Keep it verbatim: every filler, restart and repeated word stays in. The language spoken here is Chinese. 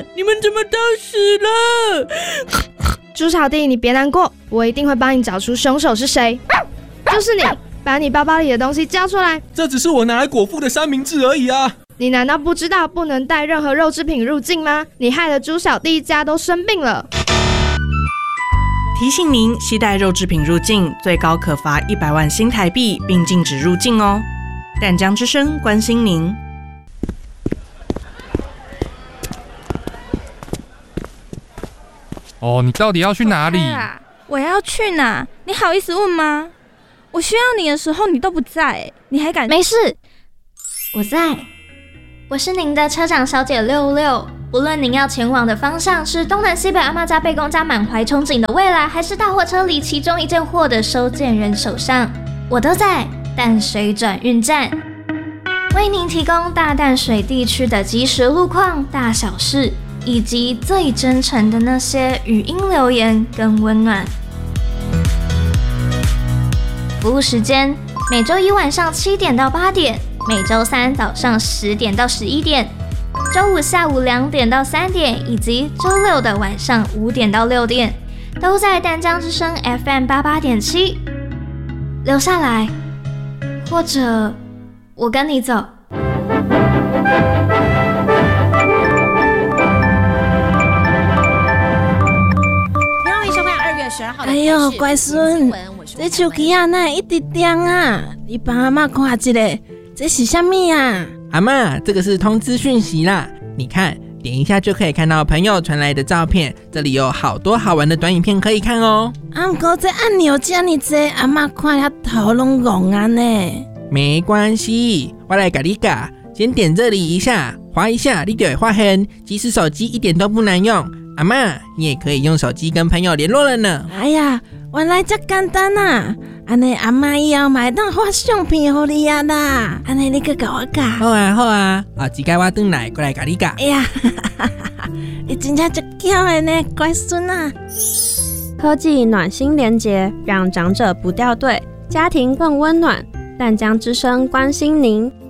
你们怎么都死了？ 猪小弟，你别难过，我一定会帮你找出凶手是谁。就是你，把你包包里的东西交出来。 这只是我拿来果腹的三明治而已啊！ 你难道不知道不能带任何肉制品入境吗？你害得猪小弟一家都生病了。 提醒您，携带肉制品入境，最高可罚一百万新台币，并禁止入境哦。淡江之声关心您。 哦，你到底要去哪里？ 我要去哪？你好意思问吗？我需要你的时候你都不在，你还敢？ 没事，我在。我是您的车长小姐六六。不论您要前往的方向是东南西北阿嬷家、贝公家满怀憧憬的未来，还是大货车里其中一件货的收件人手上，我都在淡水转运站，为您提供大淡水地区的即时路况、大小事，以及最真诚的那些语音留言跟温暖。服务时间：每周一晚上七点到八点，每周三早上十点到十一点。周五下午两点到三点，以及周六的晚上五点到六点，都在淡江之声 F M 八八点七。留下来，或者我跟你走。 哎呦，乖孙，这手机啊，哪一直亮啊？你帮阿嬷看一下，这是什么啊？ 阿嬷，这个是通知讯息啦，你看，点一下就可以看到朋友传来的照片，这里有好多好玩的短影片可以看哦。 啊，不过这按钮这么多，阿嬷看遐头拢戆啊呢。 没关系，我来给你教，先点这里一下，滑一下，你就会发现，即使手机一点都不难用。阿嬷，你也可以用手机跟朋友联络了呢。 哎呀，原来这简单啊！安尼阿嬷以后嘛当发相片给你啊啦。安尼你去教我教。 好啊好啊，后一摆我转来过来给你教。 哎呀，你真正足巧的呢，乖孙啊！ 科技暖心连结，让长者不掉队，家庭更温暖。淡江之声关心您。